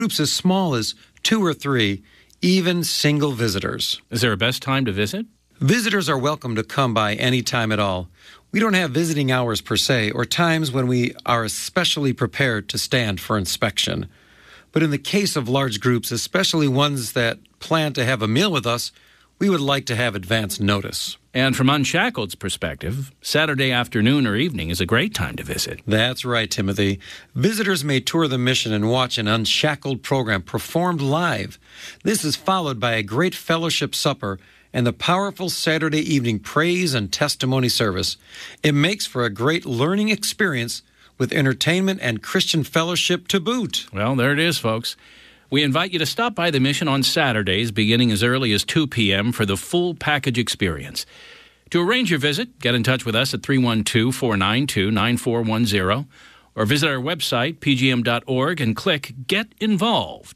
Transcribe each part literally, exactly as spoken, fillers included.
Groups as small as two or three, even single visitors. Is there a best time to visit? Visitors are welcome to come by any time at all. We don't have visiting hours per se, or times when we are especially prepared to stand for inspection. But in the case of large groups, especially ones that plan to have a meal with us, we would like to have advance notice. And from Unshackled's perspective, Saturday afternoon or evening is a great time to visit. That's right, Timothy. Visitors may tour the mission and watch an Unshackled program performed live. This is followed by a great fellowship supper and the powerful Saturday evening praise and testimony service. It makes for a great learning experience with entertainment and Christian fellowship to boot. Well, there it is, folks. We invite you to stop by the mission on Saturdays, beginning as early as two p.m. for the full package experience. To arrange your visit, get in touch with us at three one two, four nine two, nine four one zero or visit our website, p g m dot org, and click Get Involved.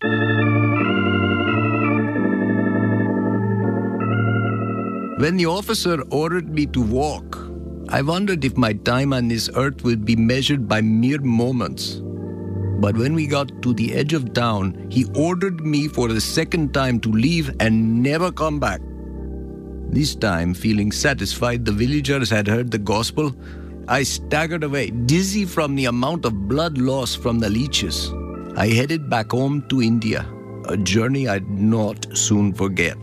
When the officer ordered me to walk, I wondered if my time on this earth would be measured by mere moments. But when we got to the edge of town, he ordered me for the second time to leave and never come back. This time, feeling satisfied the villagers had heard the gospel, I staggered away, dizzy from the amount of blood lost from the leeches. I headed back home to India, a journey I'd not soon forget.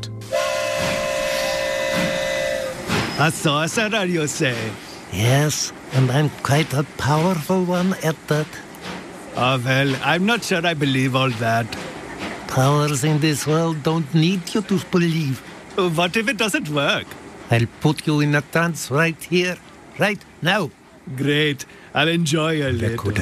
A sorcerer, you say? Yes, and I'm quite a powerful one at that. Oh, well, I'm not sure I believe all that. Powers in this world don't need you to believe. What if it doesn't work? I'll put you in a trance right here, right now. Great. I'll enjoy a little.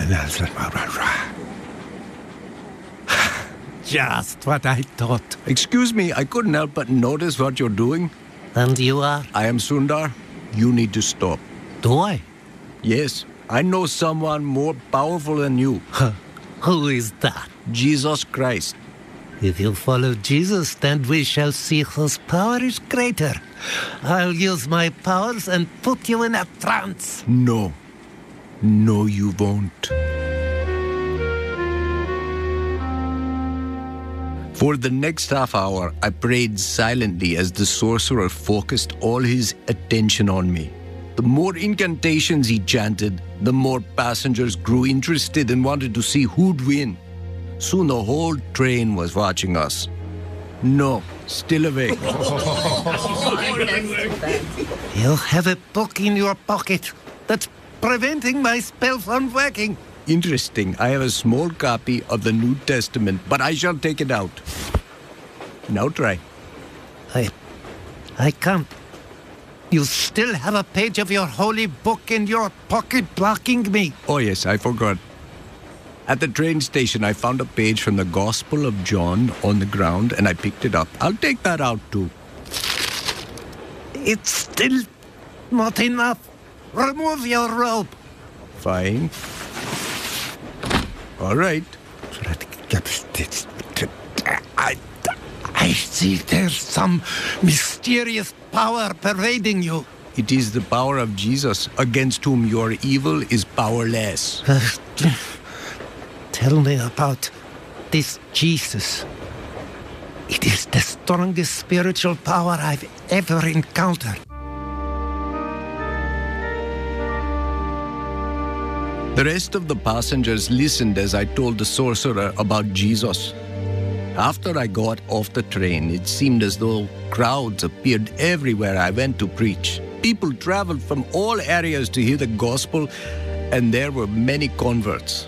Just what I thought. Excuse me, I couldn't help but notice what you're doing. And you are? I am Sundar. You need to stop. Do I? Yes, I know someone more powerful than you. Huh. Who is that? Jesus Christ. If you follow Jesus, then we shall see whose power is greater. I'll use my powers and put you in a trance. No. No, you won't. For the next half hour, I prayed silently as the sorcerer focused all his attention on me. The more incantations he chanted, the more passengers grew interested and wanted to see who'd win. Soon the whole train was watching us. No, still awake. You have a book in your pocket that's preventing my spell from working. Interesting. I have a small copy of the New Testament, but I shall take it out. Now try. I... I can't. You still have a page of your holy book in your pocket blocking me. Oh yes, I forgot. At the train station, I found a page from the Gospel of John on the ground, and I picked it up. I'll take that out too. It's still not enough. Remove your robe. Fine. All right. I, I see there's some mysterious power pervading you. It is the power of Jesus, against whom your evil is powerless. Uh, tell me about this Jesus. It is the strongest spiritual power I've ever encountered. The rest of the passengers listened as I told the sorcerer about Jesus. After I got off the train, it seemed as though crowds appeared everywhere I went to preach. People traveled from all areas to hear the gospel, and there were many converts.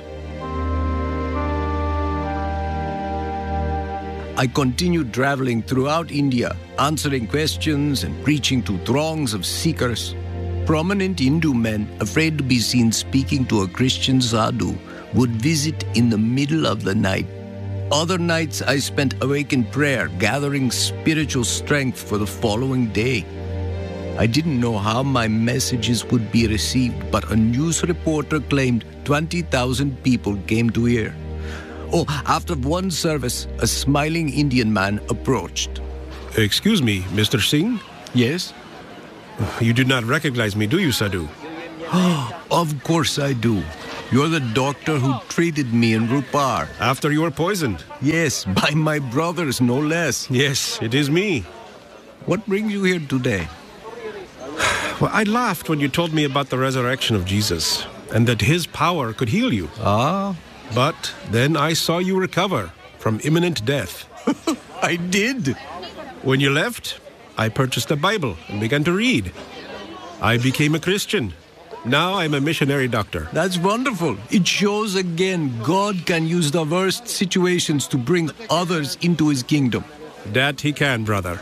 I continued traveling throughout India, answering questions and preaching to throngs of seekers. Prominent Hindu men, afraid to be seen speaking to a Christian sadhu, would visit in the middle of the night. Other nights I spent awake in prayer, gathering spiritual strength for the following day. I didn't know how my messages would be received, but a news reporter claimed twenty thousand people came to hear. Oh, after one service, a smiling Indian man approached. Excuse me, Mister Singh? Yes? You do not recognize me, do you, Sadhu? Oh, of course I do. You're the doctor who treated me in Rupar. After you were poisoned. Yes, by my brothers, no less. Yes, it is me. What brings you here today? Well, I laughed when you told me about the resurrection of Jesus and that his power could heal you. Ah? But then I saw you recover from imminent death. I did. When you left, I purchased a Bible and began to read. I became a Christian. Now I'm a missionary doctor. That's wonderful. It shows again God can use the worst situations to bring others into his kingdom. That he can, brother.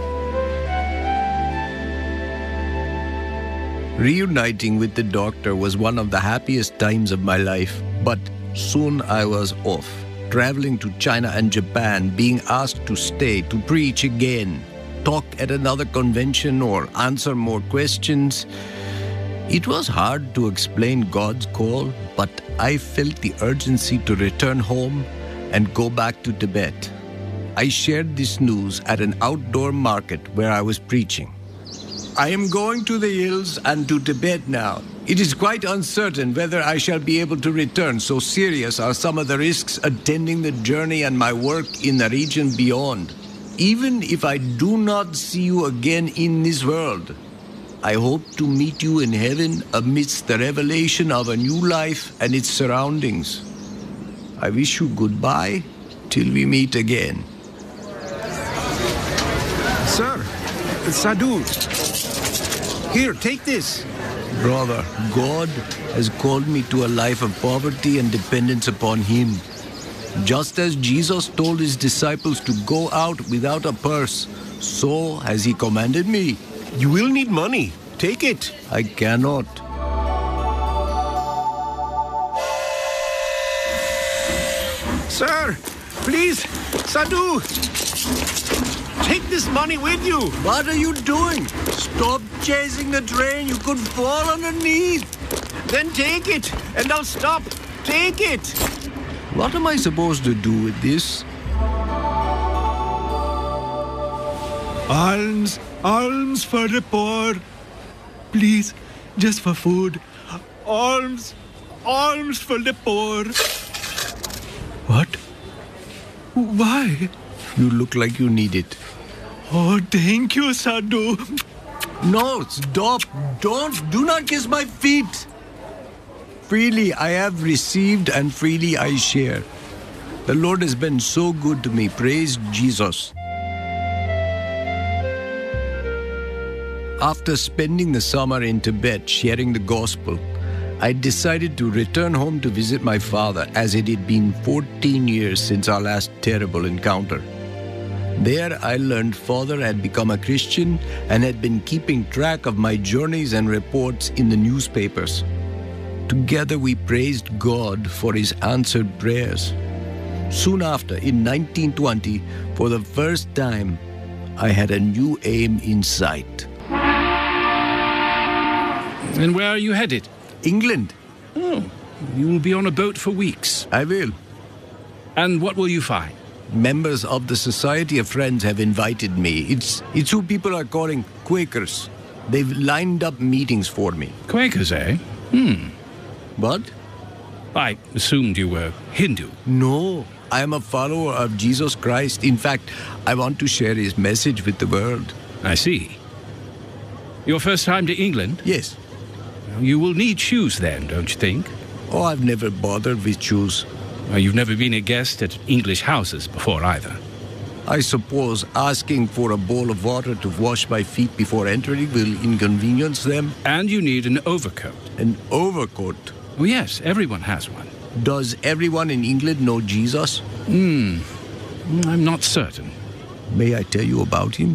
Reuniting with the doctor was one of the happiest times of my life. But soon I was off, traveling to China and Japan, being asked to stay to preach again, talk at another convention or answer more questions. It was hard to explain God's call, but I felt the urgency to return home and go back to Tibet. I shared this news at an outdoor market where I was preaching. I am going to the hills and to Tibet now. It is quite uncertain whether I shall be able to return, so serious are some of the risks attending the journey and my work in the region beyond. Even if I do not see you again in this world, I hope to meet you in heaven amidst the revelation of a new life and its surroundings. I wish you goodbye till we meet again. Sir, Sadhu, here, take this. Brother, God has called me to a life of poverty and dependence upon him. Just as Jesus told his disciples to go out without a purse, so has he commanded me. You will need money. Take it. I cannot. Sir, please, Sadhu, take this money with you. What are you doing? Stop chasing the train. You could fall underneath. Then take it, and I'll stop. Take it. What am I supposed to do with this? Alms, alms for the poor. Please, just for food. Alms, alms for the poor. What? Why? You look like you need it. Oh, thank you, Sadhu. No, stop. Don't. Do not kiss my feet. Freely I have received and freely I share. The Lord has been so good to me. Praise Jesus. After spending the summer in Tibet sharing the gospel, I decided to return home to visit my father, as it had been fourteen years since our last terrible encounter. There I learned Father had become a Christian and had been keeping track of my journeys and reports in the newspapers. Together we praised God for his answered prayers. Soon after, in nineteen twenty, for the first time, I had a new aim in sight. And where are you headed? England. Oh, you will be on a boat for weeks. I will. And what will you find? Members of the Society of Friends have invited me. It's, it's who people are calling Quakers. They've lined up meetings for me. Quakers, eh? Hmm. What? I assumed you were Hindu. No, I am a follower of Jesus Christ. In fact, I want to share his message with the world. I see. Your first time to England? Yes. You will need shoes then, don't you think? Oh, I've never bothered with shoes. Well, you've never been a guest at English houses before either. I suppose asking for a bowl of water to wash my feet before entering will inconvenience them. And you need an overcoat. An overcoat? Oh, yes, everyone has one. Does everyone in England know Jesus? Hmm, I'm not certain. May I tell you about him?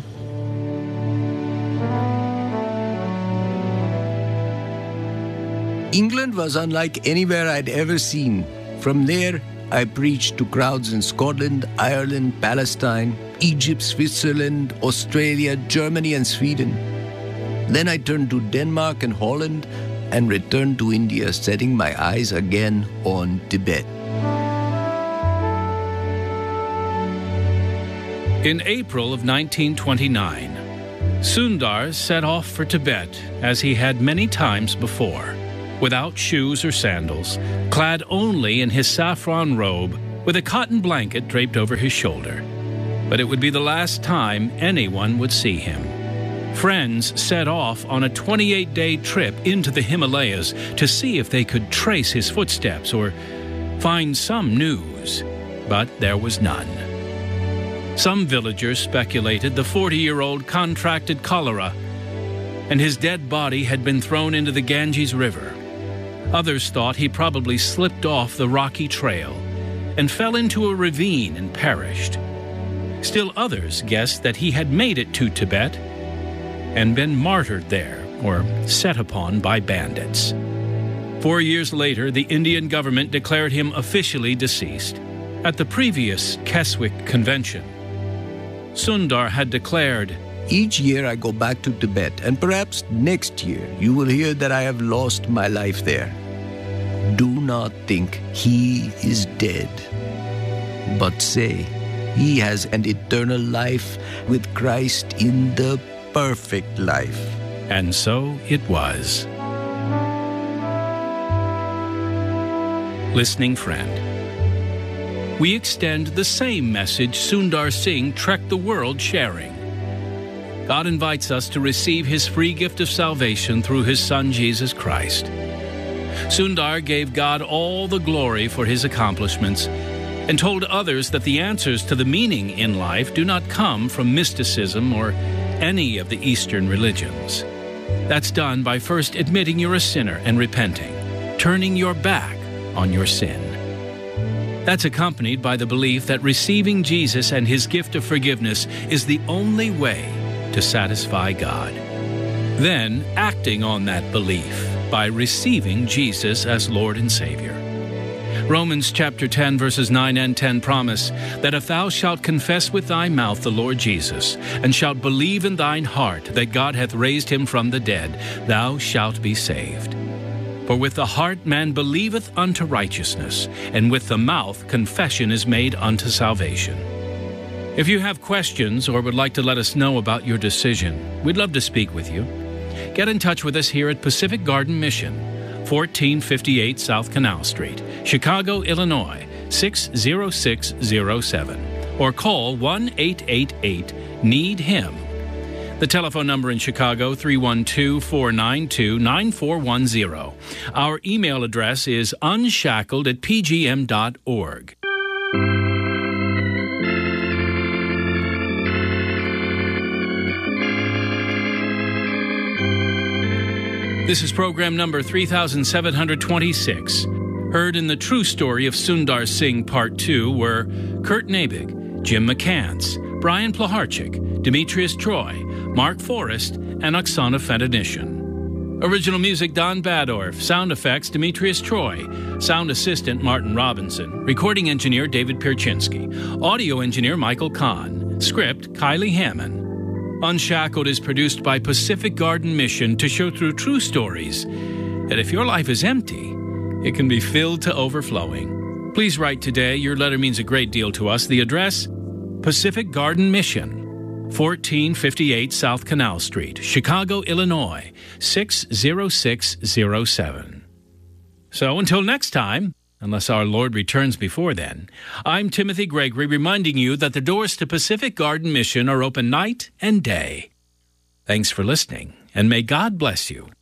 England was unlike anywhere I'd ever seen. From there, I preached to crowds in Scotland, Ireland, Palestine, Egypt, Switzerland, Australia, Germany, and Sweden. Then I turned to Denmark and Holland and returned to India, setting my eyes again on Tibet. In April of nineteen twenty-nine, Sundar set off for Tibet as he had many times before. without shoes or sandals, clad only in his saffron robe, with a cotton blanket draped over his shoulder. But it would be the last time anyone would see him. Friends set off on a twenty-eight day trip into the Himalayas to see if they could trace his footsteps or find some news, but there was none. Some villagers speculated the forty-year-old contracted cholera, and his dead body had been thrown into the Ganges River. Others thought he probably slipped off the rocky trail and fell into a ravine and perished. Still others guessed that he had made it to Tibet and been martyred there or set upon by bandits. Four years later, the Indian government declared him officially deceased. At the previous Keswick Convention, Sundar had declared, "Each year I go back to Tibet, and perhaps next year you will hear that I have lost my life there. Do not think he is dead, but say he has an eternal life with Christ in the perfect life." And so it was. Listening friend, we extend the same message Sundar Singh trekked the world sharing. God invites us to receive his free gift of salvation through his Son, Jesus Christ. Sundar gave God all the glory for his accomplishments and told others that the answers to the meaning in life do not come from mysticism or any of the Eastern religions. That's done by first admitting you're a sinner and repenting, turning your back on your sin. That's accompanied by the belief that receiving Jesus and his gift of forgiveness is the only way to satisfy God. Then acting on that belief by receiving Jesus as Lord and Savior. Romans chapter ten verses nine and ten promise that if thou shalt confess with thy mouth the Lord Jesus, and shalt believe in thine heart that God hath raised him from the dead, thou shalt be saved. For with the heart man believeth unto righteousness, and with the mouth confession is made unto salvation. If you have questions or would like to let us know about your decision, we'd love to speak with you. Get in touch with us here at Pacific Garden Mission, fourteen fifty-eight South Canal Street, Chicago, Illinois, six zero six zero seven, or call one eight eight eight need him. The telephone number in Chicago, three one two, four nine two, nine four one zero. Our email address is unshackled at p g m dot org. This is program number three thousand seven hundred twenty-six. Heard in the true story of Sundar Singh Part two were Kurt Nabig, Jim McCants, Brian Plaharchik, Demetrius Troy, Mark Forrest, and Oksana Fentonician. Original music, Don Badorf. Sound effects, Demetrius Troy. Sound assistant, Martin Robinson. Recording engineer, David Pierczynski. Audio engineer, Michael Kahn. Script, Kylie Hammond. Unshackled is produced by Pacific Garden Mission to show through true stories that if your life is empty, it can be filled to overflowing. Please write today. Your letter means a great deal to us. The address, Pacific Garden Mission, fourteen fifty-eight South Canal Street, Chicago, Illinois, six zero six zero seven. So until next time, unless our Lord returns before then, I'm Timothy Gregory reminding you that the doors to Pacific Garden Mission are open night and day. Thanks for listening, and may God bless you.